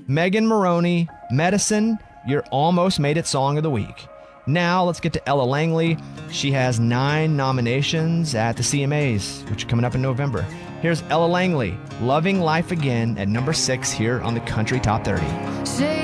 Megan Maroney, Medicine, you're almost made it Song of the Week. Now let's get to Ella Langley. She has 9 nominations at the CMAs, which are coming up in November. Here's Ella Langley, Loving Life Again at number 6 here on the Country Top 30.